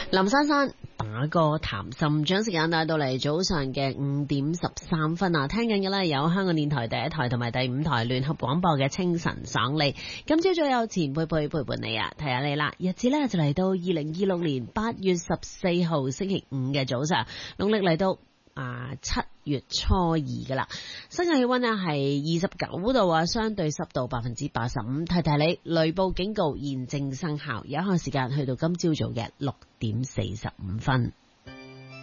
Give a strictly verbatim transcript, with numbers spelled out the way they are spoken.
林珊珊打個談心，將時間帶到嚟早上嘅五點十三分啊！聽緊嘅呢有香港電台第一台同埋第五台聯合廣播嘅清晨爽利。今朝早有前輩輩陪伴你啊，提下你啦。日子呢就嚟到二零二六年八月十四號星期五嘅早上，農曆嚟到啊七月初二噶啦，新嘅氣溫呢係二十九度啊，相對濕度百分之八十五。提提你，雷暴警告現正生效，有效時間去到今朝早嘅六點四十五分。